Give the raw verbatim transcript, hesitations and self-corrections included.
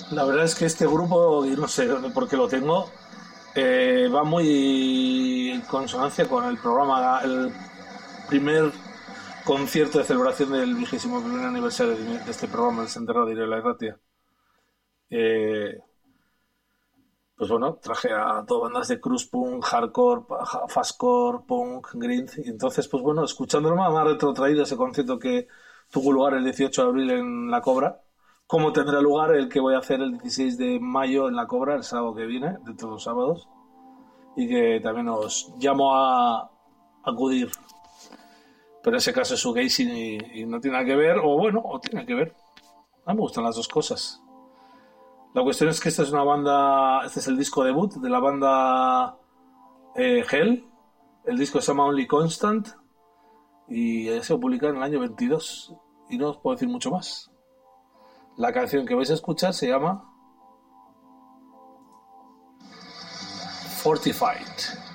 La verdad es que este grupo, y no sé por qué lo tengo, eh, va muy en consonancia con el programa, el primer concierto de celebración del vigésimo primer aniversario de este programa, el Senterra de la Gratia. Eh, pues bueno, traje a todas bandas de crust punk, hardcore, fastcore, punk, grind, y entonces pues bueno, escuchándolo más, me ha retrotraído ese concierto que tuvo lugar el dieciocho de abril en La Cobra, como tendrá lugar el que voy a hacer el dieciséis de mayo en La Cobra, el sábado que viene, de todos los sábados, y que también os llamo a acudir. Pero en ese caso es su gazing y, y no tiene nada que ver, o bueno, o tiene que ver. A mí me gustan las dos cosas. La cuestión es que esta es una banda, este es el disco debut de la banda eh, Hell. El disco se llama Only Constant y se publica en el año veintidós. Y no os puedo decir mucho más. La canción que vais a escuchar se llama Fortified.